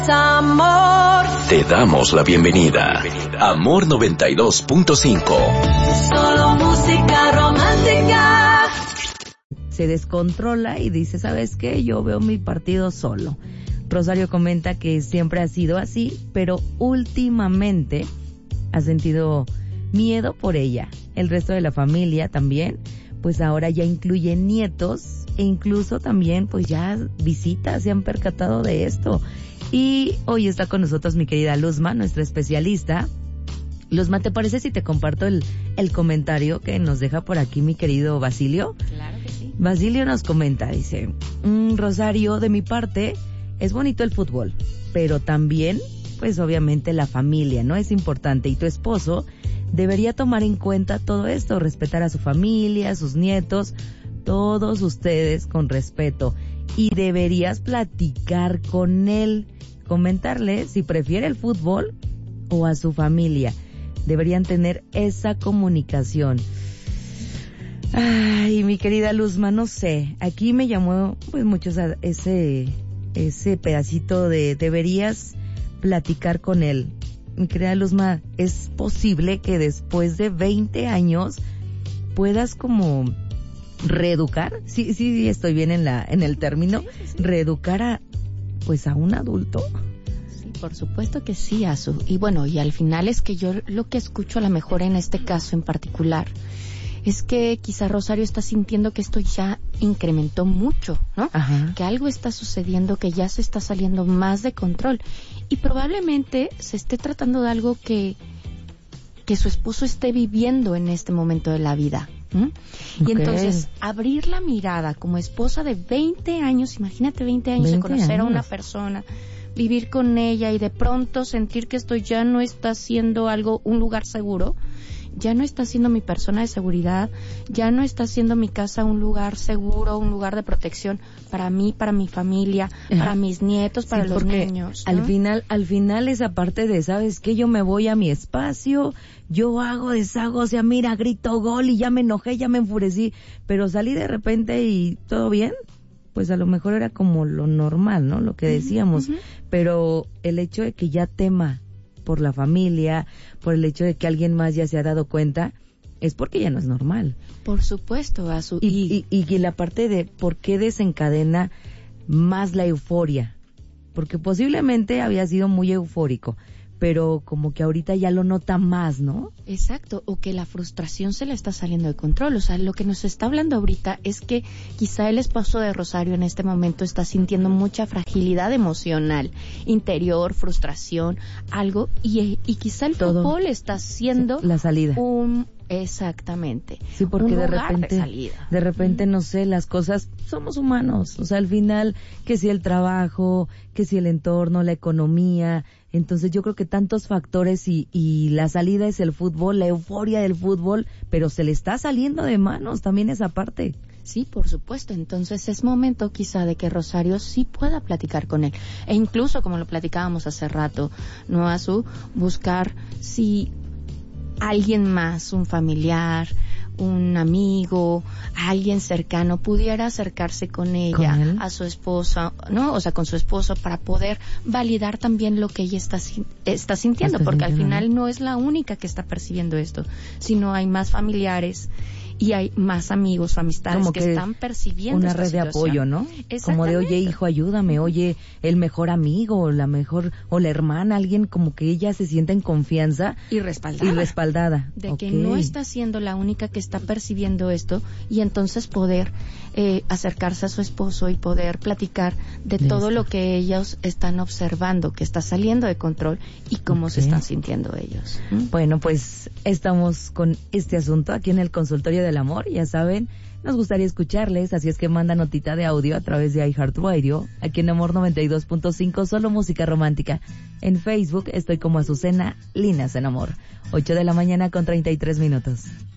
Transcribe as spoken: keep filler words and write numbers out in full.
Amor. Te damos la bienvenida. Amor noventa y dos punto cinco. Solo música romántica. Se descontrola y dice, ¿sabes qué? Yo veo mi partido solo. Rosario comenta que siempre ha sido así, pero últimamente ha sentido miedo por ella. El resto de la familia también, pues ahora ya incluye nietos e incluso también pues ya visitas, se han percatado de esto. Y hoy está con nosotros mi querida Luzma, nuestra especialista. Luzma, ¿te parece si te comparto el, el comentario que nos deja por aquí mi querido Basilio? Claro que sí. Basilio nos comenta, dice, mm, Rosario, de mi parte, es bonito el fútbol, pero también, pues obviamente la familia, ¿no? Es importante, y tu esposo debería tomar en cuenta todo esto, respetar a su familia, a sus nietos, todos ustedes con respeto, y deberías platicar con él, comentarle si prefiere el fútbol o a su familia. Deberían tener esa comunicación. Ay, mi querida Luzma, no sé, aquí me llamó pues mucho ese, ese pedacito de deberías platicar con él. Mi querida Luzma, ¿es posible que después de veinte años puedas como reeducar? Sí, sí, estoy bien en la, en el término, sí, sí, sí. Reeducar a, pues a un adulto. Sí, por supuesto que sí, Azu. Y bueno, y al final es que yo lo que escucho a lo mejor en este caso en particular es que quizá Rosario está sintiendo que esto ya incrementó mucho, ¿no? Ajá. Que algo está sucediendo, que ya se está saliendo más de control. Y probablemente se esté tratando de algo que, que su esposo esté viviendo en este momento de la vida. ¿Mm? Y okay. Entonces, abrir la mirada como esposa de veinte años, imagínate veinte años veinte de conocer años. a una persona, vivir con ella y de pronto sentir que esto ya no está siendo algo, un lugar seguro, ya no está siendo mi persona de seguridad, ya no está siendo mi casa un lugar seguro, un lugar de protección para mí, para mi familia, para mis nietos, para sí, los niños, ¿no? Al final, al final esa parte de, ¿sabes qué? Yo me voy a mi espacio, yo hago, deshago, o sea, mira, grito gol y ya me enojé, ya me enfurecí, pero salí de repente y todo bien, pues a lo mejor era como lo normal, ¿no? Lo que decíamos, uh-huh. Pero el hecho de que ya tema por la familia, por el hecho de que alguien más ya se ha dado cuenta, es porque ya no es normal. Por supuesto, Azu. Y, y, y la parte de por qué desencadena más la euforia, porque posiblemente había sido muy eufórico, pero como que ahorita ya lo nota más, ¿no? Exacto, o que la frustración se le está saliendo de control. O sea, lo que nos está hablando ahorita es que quizá el esposo de Rosario en este momento está sintiendo mucha fragilidad emocional, interior, frustración, algo, y, y quizá el Todo. fútbol está siendo la salida. un... Exactamente. Sí, porque un de lugar repente, de, salida. de repente, no sé, las cosas, somos humanos, o sea, al final, que si el trabajo, que si el entorno, la economía, entonces yo creo que tantos factores y, y la salida es el fútbol, la euforia del fútbol, pero se le está saliendo de manos también esa parte. Sí, por supuesto. Entonces es momento quizá de que Rosario sí pueda platicar con él. E incluso, como lo platicábamos hace rato, ¿no, Azu? Buscar si alguien más, un familiar, un amigo, alguien cercano pudiera acercarse con ella, ¿Con él? A su esposa, ¿no? O sea, con su esposo, para poder validar también lo que ella está está sintiendo, está porque sintiendo. al final no es la única que está percibiendo esto, sino hay más familiares y hay más amigos o amistades como que, que están percibiendo una esta red de situación. apoyo, ¿no? Como de, oye, hijo, ayúdame, oye, el mejor amigo, o la mejor, o la hermana, alguien como que ella se sienta en confianza. Y respaldada. Y respaldada. De okay. que no está siendo la única que está percibiendo esto, y entonces poder eh, acercarse a su esposo y poder platicar de, de todo esto. Lo que ellos están observando, que está saliendo de control, y cómo okay. se están sintiendo ellos. ¿Mm? Bueno, pues estamos con este asunto aquí en el consultorio del amor, ya saben, nos gustaría escucharles, así es que manda notita de audio a través de iHeartRadio, aquí en Amor noventa y dos punto cinco, solo música romántica. En Facebook estoy como Azucena Linas en Amor, ocho de la mañana con treinta y tres minutos.